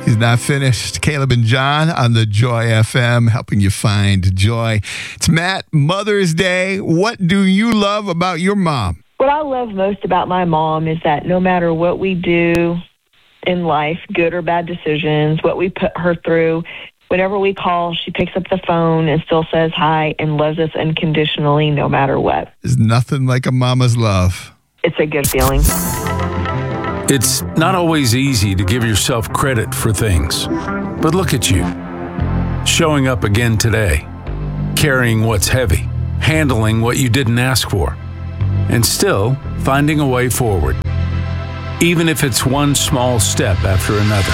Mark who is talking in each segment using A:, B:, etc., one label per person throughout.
A: He's not finished. Caleb and John on the Joy FM, helping you find joy. It's Matt, Mother's Day. What do you love about your mom?
B: What I love most about my mom is that no matter what we do in life, good or bad decisions, what we put her through, whenever we call, she picks up the phone and still says hi and loves us unconditionally no matter what.
A: There's nothing like a mama's love.
B: It's a good feeling.
C: It's not always easy to give yourself credit for things, but look at you, showing up again today, carrying what's heavy, handling what you didn't ask for, and still finding a way forward, even if it's one small step after another.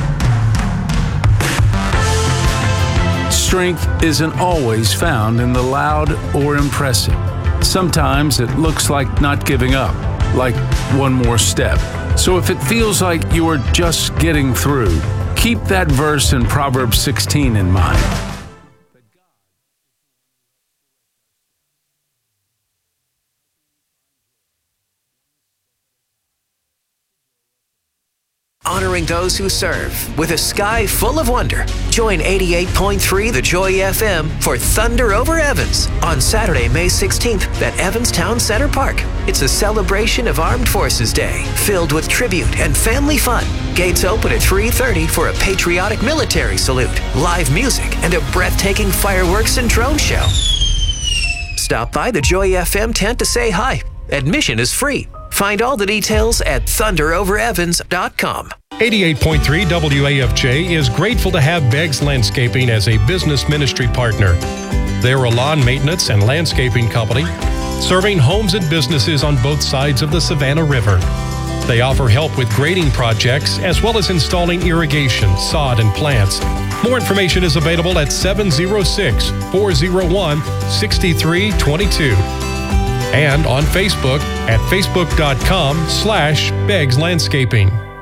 C: Strength isn't always found in the loud or impressive. Sometimes it looks like not giving up, like one more step. So if it feels like you are just getting through, keep that verse in Proverbs 16 in mind.
D: Honoring those who serve with a sky full of wonder. Join 88.3 The Joy FM for Thunder Over Evans on Saturday, May 16th at Evans Town Center Park. It's a celebration of Armed Forces Day filled with tribute and family fun. Gates open at 3:30 for a patriotic military salute, live music, and a breathtaking fireworks and drone show. Stop by the Joy FM tent to say hi. Admission is free. Find all the details at thunderoverevans.com.
E: 88.3 WAFJ is grateful to have Beggs Landscaping as a business ministry partner. They're a lawn maintenance and landscaping company serving homes and businesses on both sides of the Savannah River. They offer help with grading projects as well as installing irrigation, sod, and plants. More information is available at 706-401-6322. And on Facebook at facebook.com/Beggs Landscaping.